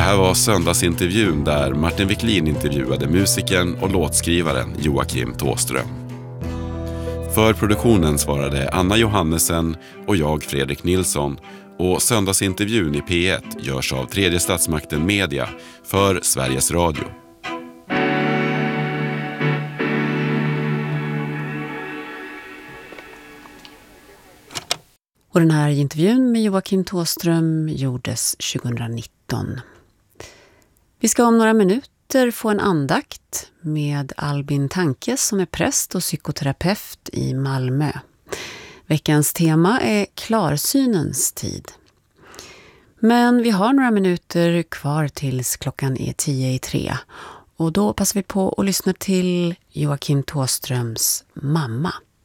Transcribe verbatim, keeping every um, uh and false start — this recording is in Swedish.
här var söndagsintervjun där Martin Wiklin intervjuade musikern och låtskrivaren Joakim Thåström. För produktionen svarade Anna Johannesen och jag Fredrik Nilsson, och söndagsintervjun i P ett görs av Tredje Statsmakten Media för Sveriges Radio. Och den här intervjun med Joakim Thåström gjordes tjugonitton. Vi ska om några minuter få en andakt med Albin Tankes som är präst och psykoterapeut i Malmö. Veckans tema är klarsynens tid. Men vi har några minuter kvar tills klockan är tio i tre. Och då passar vi på att lyssna till Joakim Thåströms mamma.